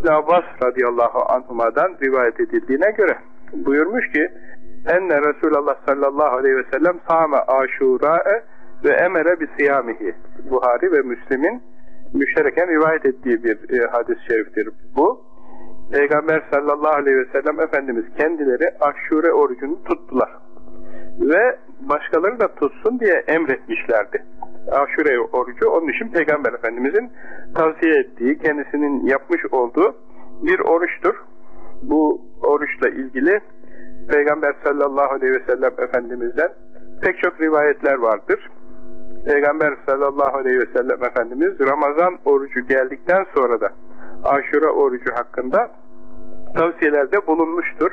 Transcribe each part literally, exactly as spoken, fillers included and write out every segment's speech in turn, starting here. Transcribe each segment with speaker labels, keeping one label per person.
Speaker 1: İbn Abbas radıyallahu anhuma'dan rivayet edildiğine göre buyurmuş ki enne Resulullah sallallahu aleyhi ve sellem sâme aşura'e ve emere bi siyamihi. Buhari ve Müslim'in müştereken rivayet ettiği bir e, hadis-i şeriftir bu. Peygamber sallallahu aleyhi ve sellem Efendimiz kendileri aşure orucunu tuttular. Ve başkaları da tutsun diye emretmişlerdi. Aşure orucu onun için Peygamber Efendimizin tavsiye ettiği, kendisinin yapmış olduğu bir oruçtur. Bu oruçla ilgili Peygamber sallallahu aleyhi ve sellem Efendimiz'den pek çok rivayetler vardır. Peygamber sallallahu aleyhi ve sellem Efendimiz Ramazan orucu geldikten sonra da Aşure orucu hakkında tavsiyelerde bulunmuştur.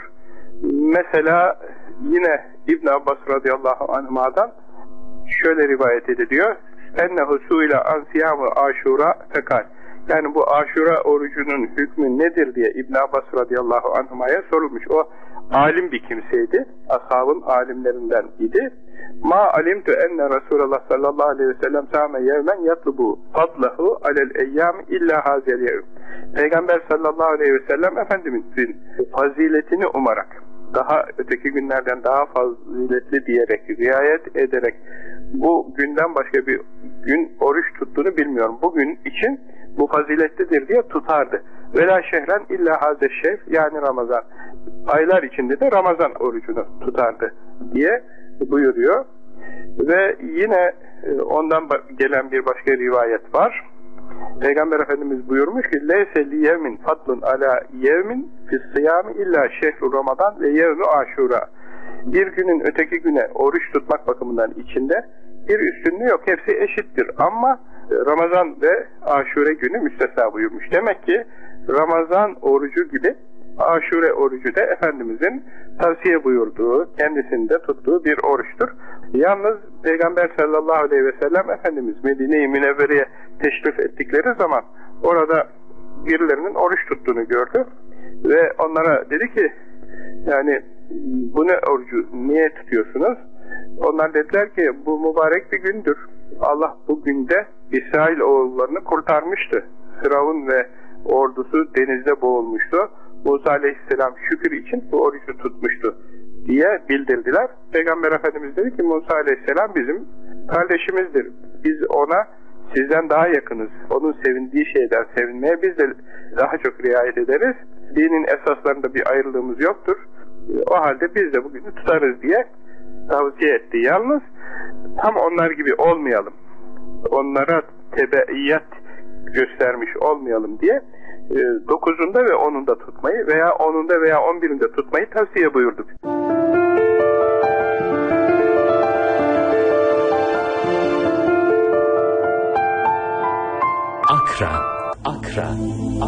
Speaker 1: Mesela yine İbn Abbas radıyallahu anhuma'dan şöyle rivayet ediliyor. Ennehu su'ile an siyamı aşura fekal. Yani bu aşura orucunun hükmü nedir diye İbn Abbas radıyallahu anhuma'ya sorulmuş. O alim bir kimseydi. Ashabın alimlerinden idi. Ma alimtu enne Resulullah sallallahu aleyhi ve sellem sâme yevmen yatlubu fadlahu alel eyyam illa hazel yevm. Peygamber sallallahu aleyhi ve sellem Efendimizin faziletini umarak, daha öteki günlerden daha faziletli diyerek, riayet ederek bu günden başka bir gün oruç tuttuğunu bilmiyorum. Bugün için bu faziletlidir diye tutardı. Vela şehren illa haze şehr, yani Ramazan. Aylar içinde de Ramazan orucunu tutardı diye buyuruyor. Ve yine ondan gelen bir başka rivayet var. Peygamber Efendimiz buyurmuş ki leyse li yevmin fadlun ala yevmin fissiyami illa şehru Ramazan ve yevmi aşura. Bir günün öteki güne oruç tutmak bakımından içinde bir üstünlüğü yok. Hepsi eşittir. Ama Ramazan ve Aşure günü müstesna buyurmuş. Demek ki Ramazan orucu gibi Aşure orucu da Efendimizin tavsiye buyurduğu, kendisinde tuttuğu bir oruçtur. Yalnız Peygamber sallallahu aleyhi ve sellem Efendimiz Medine-i Münevvere'ye teşrif ettikleri zaman orada birilerinin oruç tuttuğunu gördü ve onlara dedi ki yani bu ne orucu, niye tutuyorsunuz? Onlar dediler ki bu mübarek bir gündür. Allah bu günde İsrail oğullarını kurtarmıştı. Firavun ve ordusu denizde boğulmuştu. Musa aleyhisselam şükür için bu orucu tutmuştu diye bildirdiler. Peygamber Efendimiz dedi ki Musa aleyhisselam bizim kardeşimizdir. Biz ona sizden daha yakınız. Onun sevindiği şeyden sevinmeye biz de daha çok riayet ederiz. Dinin esaslarında bir ayrılığımız yoktur. O halde biz de bugünü tutarız diye tavsiye etti. Yalnız tam onlar gibi olmayalım. Onlara tebeiyet göstermiş olmayalım diye dokuzunda ve onunda tutmayı veya onunda veya on birinde tutmayı tavsiye buyurduk.
Speaker 2: Akra, Akra.